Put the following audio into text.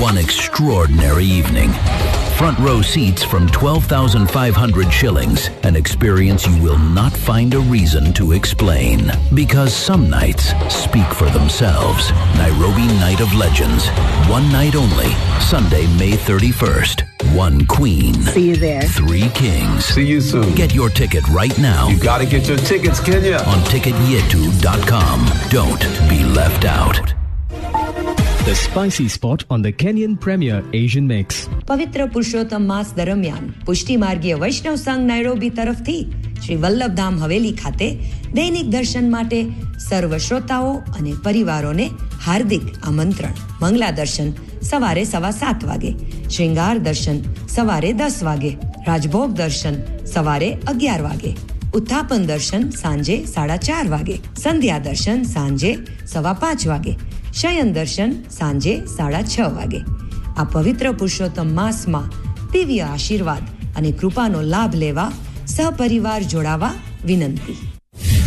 one extraordinary evening. Front row seats from 12,500 shillings. An experience you will not find a reason to explain. Because some nights speak for themselves. Nairobi Night of Legends. One night only. Sunday, May 31st. One queen. See you there. Three kings. See you soon. Get your ticket right now. You gotta get your tickets, Kenya. On ticketyetu.com. Don't be left out. The spicy spot on the Kenyan Premier Asian Mix. પવિત્ર પુરુષોત્તમ માસ દરમિયાન પુષ્ટિ માર્ગીય વૈષ્ણવ સંઘ નાયરોબી તરફથી શ્રી વલ્લભધામ હવેલી ખાતે દૈનિક દર્શન માટે સર્વ શ્રોતાઓ અને પરિવારોને હાર્દિક આમંત્રણ. મંગલા દર્શન સવારે 7:15 વાગે, શ્રૃંગાર દર્શન સવારે 10 વાગે, રાજભોગ દર્શન સવારે 11 વાગે, ઉત્થાપન દર્શન સાંજે 4:30 વાગે, સંધ્યા દર્શન સાંજે 5:15 વાગે, શયન દર્શન સાંજે 6:30 વાગે. આ પવિત્ર પુરુષોત્તમ માસમાં દિવ્ય આશીર્વાદ અને કૃપાનો લાભ લેવા સહપરિવાર જોડાવા વિનંતી.